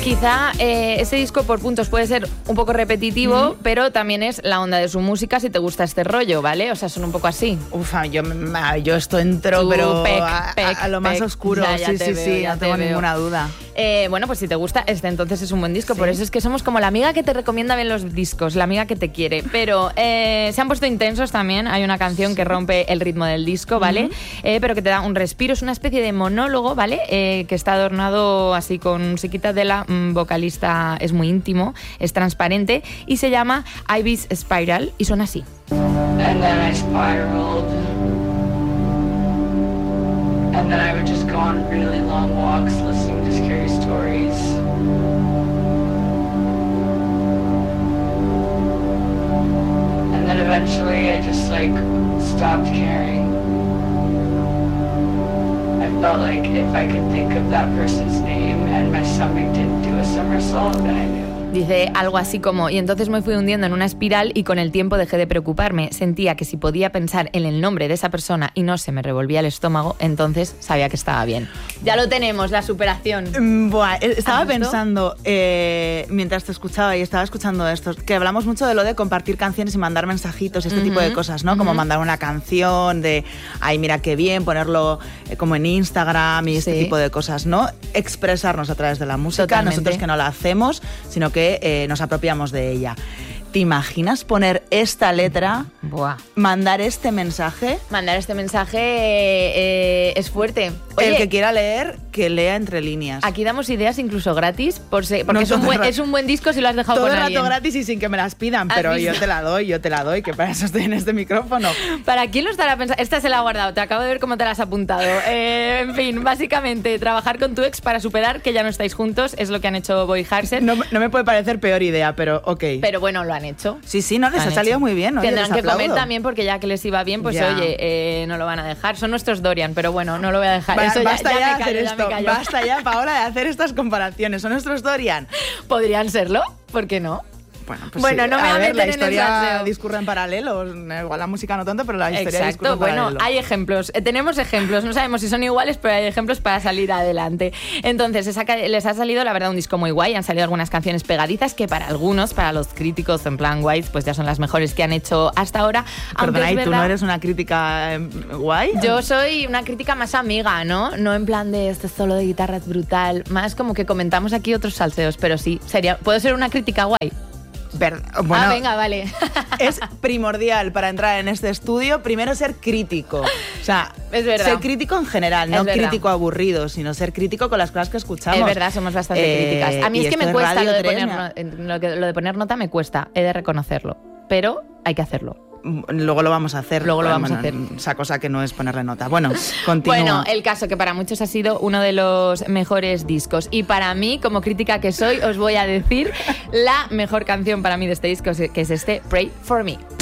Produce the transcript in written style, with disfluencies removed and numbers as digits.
Quizá ese disco por puntos puede ser un poco repetitivo, pero también es la onda de su música si te gusta este rollo, ¿vale? O sea, son un poco así. Ufa, yo esto entro, Tú, pero pec, a lo más oscuro. Ya Sí, no tengo ninguna duda. Bueno, pues si te gusta entonces es un buen disco. Sí. Por eso es que somos como la amiga que te recomienda bien los discos, la amiga que te quiere. Pero se han puesto intensos también. Hay una canción que rompe el ritmo del disco, ¿vale? Pero que te da un respiro. Es una especie de monólogo, ¿vale? Que está adornado así con musiquita de la vocalista. Es muy íntimo, es transparente y se llama Ibis Spiral y suena así. And then I spiraled. And then I would just go on really long walks listening to scary stories. And then eventually I just stopped caring. I felt like if I could think of that person's name and my stomach didn't do a somersault, then I knew. Dice algo así como, y entonces me fui hundiendo en una espiral y con el tiempo dejé de preocuparme. Sentía que si podía pensar en el nombre de esa persona y no se me revolvía el estómago, entonces sabía que estaba bien. Ya lo tenemos, la superación. Estaba pensando, mientras te escuchaba y estaba escuchando esto, que hablamos mucho de lo de compartir canciones y mandar mensajitos y este tipo de cosas, ¿no? Como mandar una canción de, ay, mira qué bien, ponerlo como en Instagram y este tipo de cosas, ¿no? Expresarnos a través de la música. Totalmente. Nosotros que no la hacemos, sino que nos apropiamos de ella. ¿Te imaginas poner esta letra, mandar este mensaje? Mandar este mensaje es fuerte. Oye, el que quiera leer, que lea entre líneas. Aquí damos ideas incluso gratis, porque No, es un buen disco si lo has dejado todo con el alguien. rato gratis y sin que me las pidan, pero yo te la doy, que para eso estoy en este micrófono. ¿Para quién lo estará pensando? Esta se la ha guardado, te acabo de ver cómo te la has apuntado. En fin, básicamente, trabajar con tu ex para superar que ya no estáis juntos es lo que han hecho Boy Harset. No me puede parecer peor idea, pero ok. Pero bueno, lo han hecho. Sí, no, les ha salido muy bien. Oye, tendrán les que aplaudo. comer también porque ya que les iba bien, pues Ya. oye, no lo van a dejar. Son nuestros Dorian, pero bueno, no lo voy a dejar. Eso Basta ya de me hacer callo, esto. me callo. Basta ya, Paola, de hacer estas comparaciones. Son nuestros Dorian. ¿Podrían serlo? ¿Por qué no? Bueno, no me voy a meter la en el historia salseo. discurre en paralelo. Igual la música no tanto, pero la historia discurre Exacto, en bueno, paralelo. hay ejemplos, tenemos ejemplos, no sabemos si son iguales, pero hay ejemplos para salir adelante. Entonces, les ha salido, la verdad, un disco muy guay, han salido algunas canciones pegadizas que para algunos, para los críticos en plan guays, pues ya son las mejores que han hecho hasta ahora. Perdona, ¿y tú no eres una crítica guay? Yo soy una crítica más amiga, ¿no? No en plan de este solo de guitarra es brutal, más como que comentamos aquí otros salseos, pero sí, puedo ser una crítica guay. Bueno, venga, vale. Es primordial para entrar en este estudio, primero ser crítico. O sea, es verdad. Ser crítico en general, no Es verdad. crítico aburrido, sino ser crítico con las cosas que escuchamos. Es verdad, somos bastante críticas. A mí y es que esto me cuesta Radio lo de, 3, lo de poner nota, me cuesta, he de reconocerlo. Pero hay que hacerlo. Luego lo vamos a hacer. Luego lo vamos a hacer. Esa cosa que no es ponerle nota. Bueno, continúa. Bueno, el caso que para muchos ha sido uno de los mejores discos. Y para mí, como crítica que soy, os voy a decir la mejor canción para mí de este disco, que es este Pray For Me.